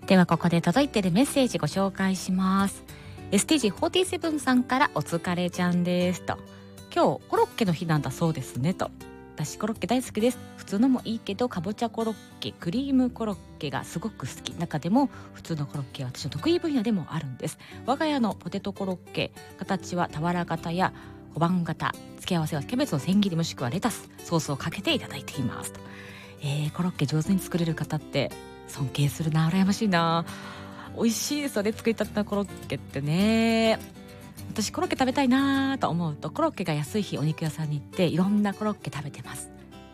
ではここで届いているメッセージご紹介します。ステージ47さんからお疲れちゃんですと、今日コロッケの日なんだそうですねと、私コロッケ大好きです。普通のもいいけどかぼちゃコロッケ、クリームコロッケがすごく好き。中でも普通のコロッケは私の得意分野でもあるんです。我が家のポテトコロッケ、形は俵型や小判型、付け合わせはキャベツの千切りもしくはレタス、ソースをかけていただいていますと。コロッケ上手に作れる方って尊敬するな、羨ましいな。美味しいですよね、作りたてのコロッケってね。私コロッケ食べたいなと思うと、コロッケが安い日お肉屋さんに行っていろんなコロッケ食べてます。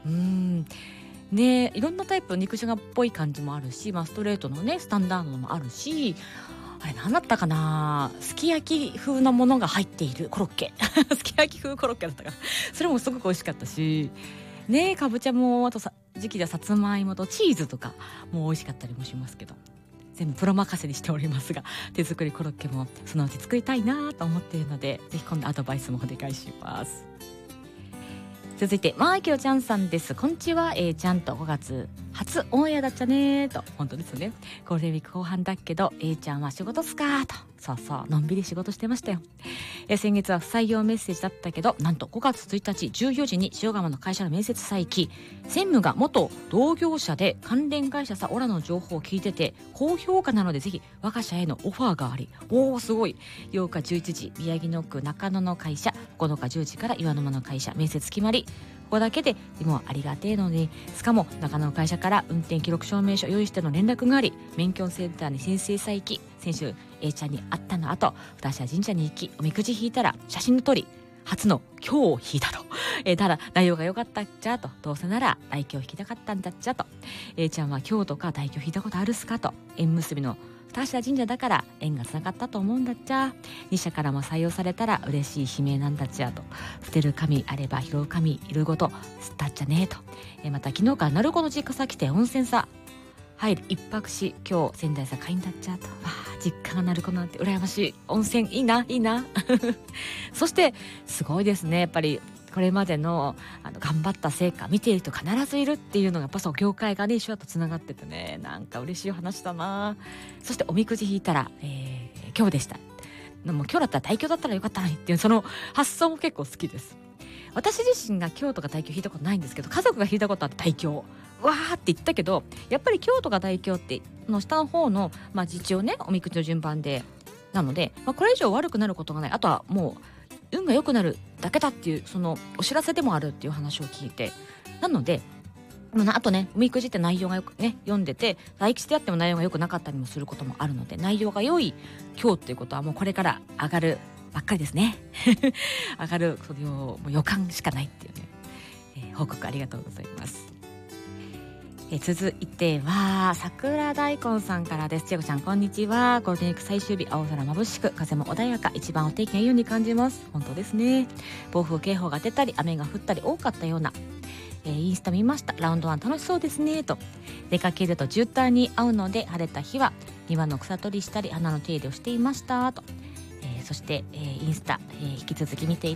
ね、いろんなタイプの肉じゃがっぽい感じもあるし、ストレートのねスタンダードのもあるし、あれ何だったかな、すき焼き風のものが入っているコロッケすき焼き風コロッケだったかな、それもすごく美味しかったしね。かぼちゃも、あと時期ではさつまいもとチーズとかも美味しかったりもしますけど、全部プロ任せにしておりますが、手作りコロッケもそのうち作りたいなと思っているので、ぜひ今度アドバイスもお願いします。続いてマーキロちゃんさんです。こんにちは。ちゃんと5月初オンエアだっちゃねと。本当ですね。ゴールデンウィーク後半だけどちゃんは仕事っすかと。そうそう、のんびり仕事してましたよ。先月は不採用メッセージだったけど、なんと5月1日14時に塩釜の会社の面接再起、専務が元同業者で関連会社さオラの情報を聞いてて高評価なので、ぜひ我が社へのオファーがあり、おーすごい。8日11時宮城野区中野の会社、9日10時から岩沼の会社、面接決まり。ここだけでもうありがてえのに、しかも中野の会社から運転記録証明書用意しての連絡があり、免許センターに申請再起、先週 A ちゃんに会ったの後、二社神社に行きおみくじ引いたら写真の通り初の今日を引いたと。ただ内容が良かったっちゃと、どうせなら大凶引きたかったんだっちゃと。A ちゃんは今日とか大凶引いたことあるっすかと。縁結びの二社神社だから縁がつながったと思うんだっちゃ。二社からも採用されたら嬉しい悲鳴なんだっちゃと。捨てる神あれば拾う神いるごと吸ったっちゃねえと。また昨日から鳴子の実家さ来て温泉さ入る一泊し、今日仙台さ会員だっちゃと。実家が鳴子なんて羨ましい。温泉いいな、いいなそしてすごいですね、やっぱりこれまでの頑張った成果見ている人必ずいるっていうのが、やっぱそう業界がね一緒だとつながっててね、なんか嬉しい話だな。そしておみくじ引いたら、今日でした。でも今日だったら大凶だったらよかったのにっていう、その発想も結構好きです。私自身が京都が大凶引いたことないんですけど、家族が引いたことあって大凶わーって言ったけど、やっぱり京都が大凶っての下の方の、一応ねおみくじの順番でなので、これ以上悪くなることがない。あとはもう運が良くなるだけだっていう、そのお知らせでもあるっていう話を聞いて、なのであとね、おみくじって内容がよくね読んでて、大吉であっても内容が良くなかったりもすることもあるので、内容が良い今日っていうことはもうこれから上がるばっかりですね上がる、それをもう予感しかないっていうね、報告ありがとうございます。続いては桜大根さんからです。ちえこちゃんこんにちは。ゴールデンウィーク最終日、青空眩しく風も穏やか、一番お天気がいいように感じます。本当ですね。暴風警報が出たり雨が降ったり多かったような、インスタ見ました。ラウンドワン楽しそうですねと。出かけると渋滞に合うので、晴れた日は庭の草取りしたり花の手入れをしていましたと。そして、インスタ、引き続き見てい